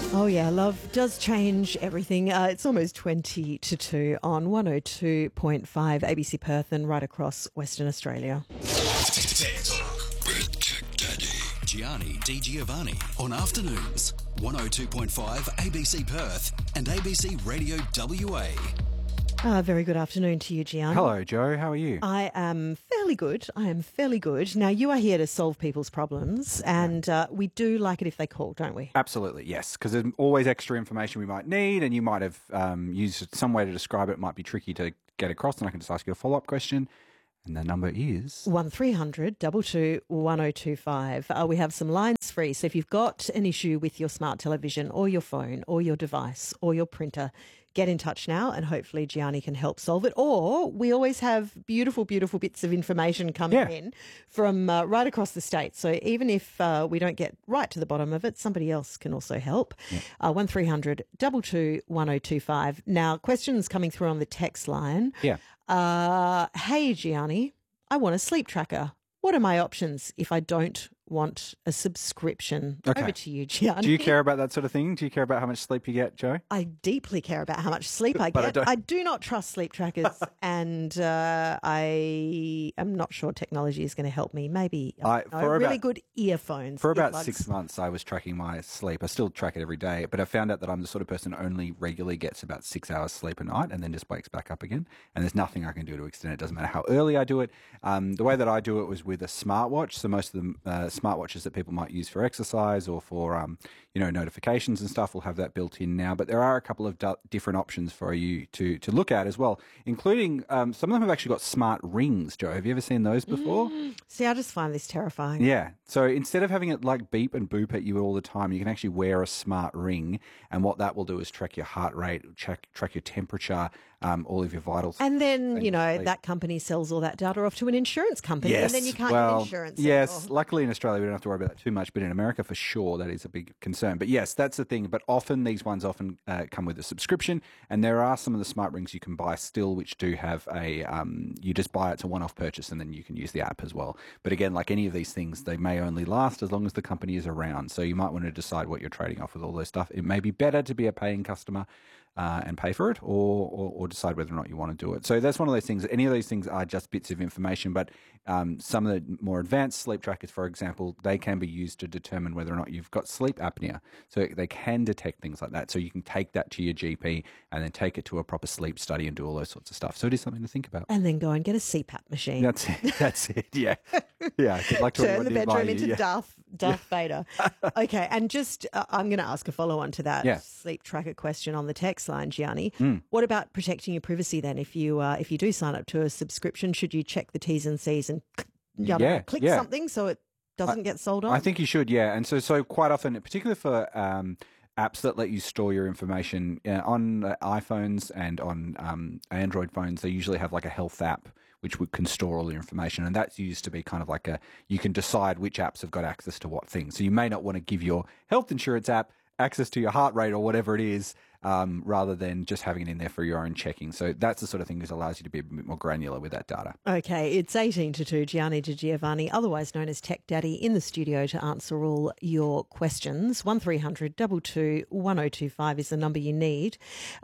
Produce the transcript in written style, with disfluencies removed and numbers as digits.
Oh, yeah, love does change everything. It's almost 20 to 2 on 102.5 ABC Perth and right across Western Australia. Tech Talk with Tech Daddy Gianni Di Giovanni on afternoons 102.5 ABC Perth and ABC Radio WA. Very good afternoon to you, Gianni. Hello, Joe. How are you? I am fairly good. Now, you are here to solve people's problems, and we do like it if they call, don't we? Absolutely, yes, because there's always extra information we might need, and you might have used some way to describe it. It might be tricky to get across, and I can just ask you a follow-up question. And the number is 1300 22 1025. We have some lines free. So if you've got an issue with your smart television or your phone or your device or your printer, get in touch now and hopefully Gianni can help solve it. Or we always have beautiful, beautiful bits of information coming in from right across the state. So even if we don't get right to the bottom of it, somebody else can also help. 1300 22 1025. Now, questions coming through on the text line. Yeah. Hey, Gianni, I want a sleep tracker. What are my options if I don't want a subscription? Okay. Over to you, Gianni. Do you care about that sort of thing? Do you care about how much sleep you get, Joe? I deeply care about how much sleep I But I get. don't- I do not trust sleep trackers, and I am not sure technology is going to help me. Maybe really good earphones. For about earplugs. 6 months, I was tracking my sleep. I still track it every day, but I found out that I'm the sort of person who only regularly gets about 6 hours sleep a night and then just wakes back up again. And there's nothing I can do to extend it. It doesn't matter how early I do it. The way that I do it was with a smartwatch. So most of the smartwatches that people might use for exercise or for notifications and stuff will have that built in now. But there are a couple of different options for you to look at as well, including some of them have actually got smart rings. Joe, have you ever seen those before? See, I just find this terrifying. Yeah. So instead of having it like beep and boop at you all the time, you can actually wear a smart ring. And what that will do is track your heart rate, track your temperature, all of your vitals. And then, that company sells all that data off to an insurance company, and then you can't get insurance Yes. anymore. Luckily in Australia, we don't have to worry about that too much, but in America, for sure, that is a big concern. But yes, that's the thing. But often these ones come with a subscription, and there are some of the smart rings you can buy still, which do have you just buy it, it's a one-off purchase, and then you can use the app as well. But again, like any of these things, they may only last as long as the company is around. So you might want to decide what you're trading off with all those stuff. It may be better to be a paying customer and pay for it, or decide whether or not you want to do it. So that's one of those things. Any of these things are just bits of information, but some of the more advanced sleep trackers, for example, they can be used to determine whether or not you've got sleep apnea. So they can detect things like that. So you can take that to your GP and then take it to a proper sleep study and do all those sorts of stuff. So it is something to think about. And then go and get a CPAP machine. That's it. That's it. Yeah. Yeah. I'd like to Turn the bedroom into yeah. Darth Vader. Okay, and just I'm going to ask a follow-on to that sleep tracker question on the text line, Gianni. What about protecting your privacy then? If you do sign up to a subscription, should you check the T's and C's and click something so it doesn't get sold on? I think you should, yeah. And so quite often, particularly for apps that let you store your information on iPhones and on Android phones, they usually have like a health app which can store all your information. And that's used to be kind of like you can decide which apps have got access to what things. So you may not want to give your health insurance app access to your heart rate or whatever it is, rather than just having it in there for your own checking. So that's the sort of thing that allows you to be a bit more granular with that data. Okay, it's 18 to 2. Gianni Di Giovanni, otherwise known as Tech Daddy, in the studio to answer all your questions. 1300 22 1025 is the number you need.